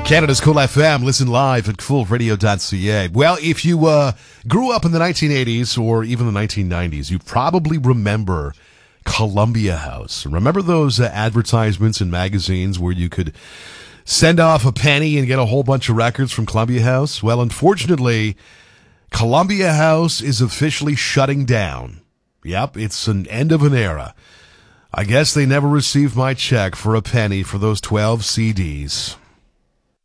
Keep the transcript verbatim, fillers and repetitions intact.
Canada's Cool F M. Listen live at cool radio dot c a. Well, if you uh, grew up in the nineteen eighties or even the nineteen nineties, you probably remember Columbia House. Remember those uh, advertisements in magazines where you could send off a penny and get a whole bunch of records from Columbia House? Well, unfortunately, Columbia House is officially shutting down. Yep, it's an end of an era. I guess they never received my check for a penny for those twelve C Ds.